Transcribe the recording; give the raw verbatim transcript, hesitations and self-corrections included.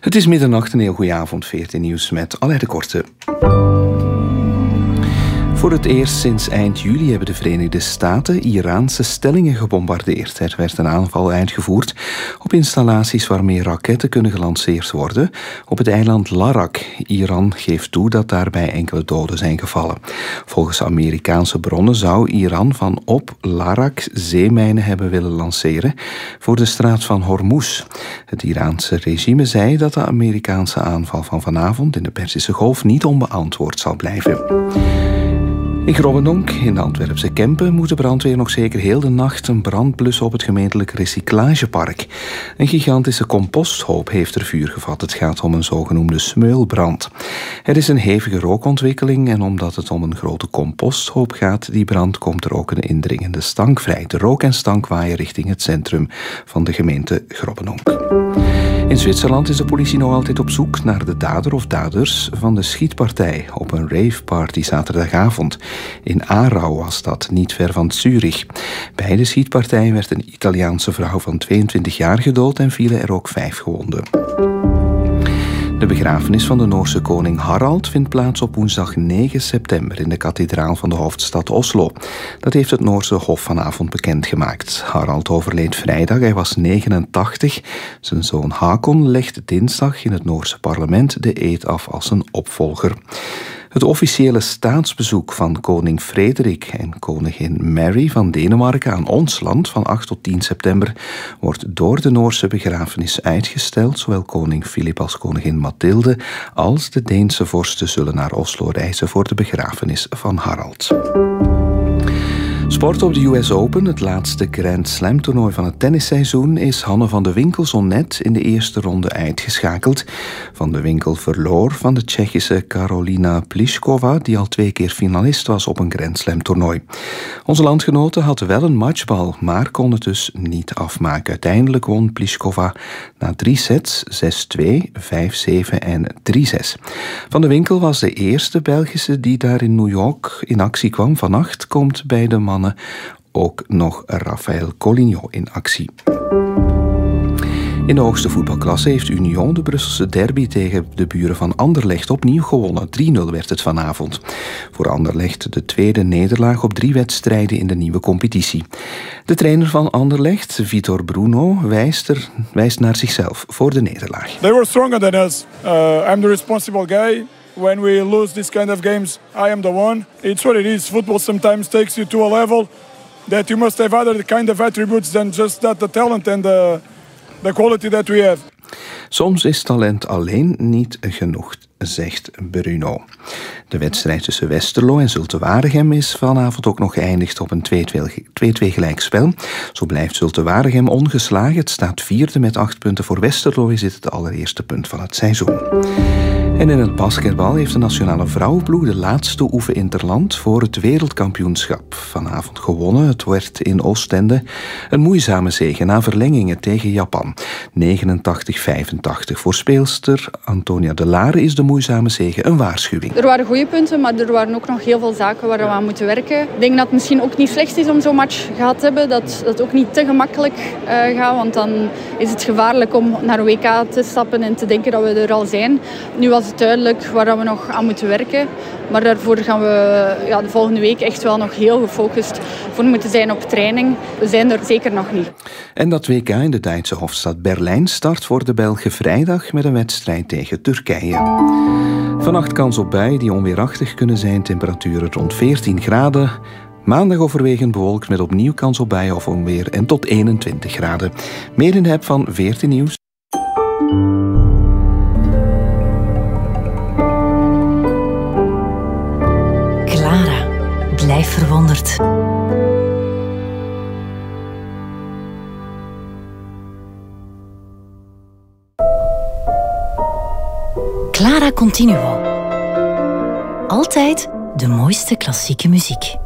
Het is middernacht, een heel goede avond, veertien Nieuws met Alain de Korte. Voor het eerst sinds eind juli hebben de Verenigde Staten Iraanse stellingen gebombardeerd. Er werd een aanval uitgevoerd op installaties waarmee raketten kunnen gelanceerd worden op het eiland Larak. Iran geeft toe dat daarbij enkele doden zijn gevallen. Volgens Amerikaanse bronnen zou Iran van op Larak zeemijnen hebben willen lanceren voor de straat van Hormuz. Het Iraanse regime zei dat de Amerikaanse aanval van vanavond in de Perzische Golf niet onbeantwoord zal blijven. In Grobbendonk, in de Antwerpse Kempen, moet de brandweer nog zeker heel de nacht een brand blussen op het gemeentelijk recyclagepark. Een gigantische composthoop heeft er vuur gevat. Het gaat om een zogenoemde smeulbrand. Er is een hevige rookontwikkeling en omdat het om een grote composthoop gaat, die brand, komt er ook een indringende stank vrij. De rook en stank waaien richting het centrum van de gemeente Grobbendonk. In Zwitserland is de politie nog altijd op zoek naar de dader of daders van de schietpartij op een raveparty zaterdagavond. In Aarau was dat, niet ver van Zurich. Bij de schietpartij werd een Italiaanse vrouw van tweeëntwintig jaar gedood en vielen er ook vijf gewonden. De begrafenis van de Noorse koning Harald vindt plaats op woensdag negen september in de kathedraal van de hoofdstad Oslo. Dat heeft het Noorse Hof vanavond bekendgemaakt. Harald overleed vrijdag, hij was negenentachtig. Zijn zoon Hakon legt dinsdag in het Noorse parlement de eed af als zijn opvolger. Het officiële staatsbezoek van koning Frederik en koningin Mary van Denemarken aan ons land van acht tot tien september wordt door de Noorse begrafenis uitgesteld. Zowel koning Filip als koningin Mathilde als de Deense vorsten zullen naar Oslo reizen voor de begrafenis van Harald. Sport op de U S Open, het laatste Grand Slam toernooi van het tennisseizoen, is Hanne van de Winkel zo net in de eerste ronde uitgeschakeld. Van de Winkel verloor van de Tsjechische Karolina Pliskova, die al twee keer finalist was op een Grand Slam toernooi. Onze landgenote had wel een matchbal, maar kon het dus niet afmaken. Uiteindelijk won Pliskova na drie sets, zes twee, vijf zeven en drie zes. Van de Winkel was de eerste Belgische die daar in New York in actie kwam. Vannacht komt bij de mannen ook nog Rafael Collignon in actie. In de hoogste voetbalklasse heeft Union de Brusselse derby tegen de buren van Anderlecht opnieuw gewonnen. drie nul werd het vanavond. Voor Anderlecht de tweede nederlaag op drie wedstrijden in de nieuwe competitie. De trainer van Anderlecht, Vitor Bruno, wijst, er, wijst naar zichzelf voor de nederlaag. They were stronger than us. Uh, I'm the responsible guy. When we lose this kind of games, I am the one. It's what it is. Football sometimes takes you to a level that you must have other kind of attributes than just that the talent and the, the quality that we have. Soms is talent alleen niet genoeg, zegt Bruno. De wedstrijd tussen Westerlo en Zulte Waregem is vanavond ook nog geëindigd op een twee twee gelijkspel. Zo blijft Zulte Waregem ongeslagen. Het staat vierde met acht punten. Voor Westerlo is dit het allereerste punt van het seizoen. En in het basketbal heeft de nationale vrouwenploeg de laatste oefeninterland voor het wereldkampioenschap vanavond gewonnen. Het werd in Oostende een moeizame zege na verlengingen tegen Japan. negenentachtig vijfentachtig. Voor speelster Antonia de Lare is de moeizame zege een waarschuwing. Er waren goede punten, maar er waren ook nog heel veel zaken waar we aan moeten werken. Ik denk dat het misschien ook niet slecht is om zo'n match gehad te hebben. Dat het ook niet te gemakkelijk uh, gaat, want dan is het gevaarlijk om naar een W K te stappen en te denken dat we er al zijn. Nu was het duidelijk waar we nog aan moeten werken. Maar daarvoor gaan we ja, de volgende week echt wel nog heel gefocust voor moeten zijn op training. We zijn er zeker nog niet. En dat W K in de Duitse hoofdstad Berlijn start voor de Belgen vrijdag met een wedstrijd tegen Turkije. Vannacht kans op buien die onweerachtig kunnen zijn, temperaturen rond veertien graden. Maandag overwegend bewolkt met opnieuw kans op buien of onweer en tot eenentwintig graden. Meer in de app van veertien Nieuws. Clara, blijf verwonderd. Clara Continuo. Altijd de mooiste klassieke muziek.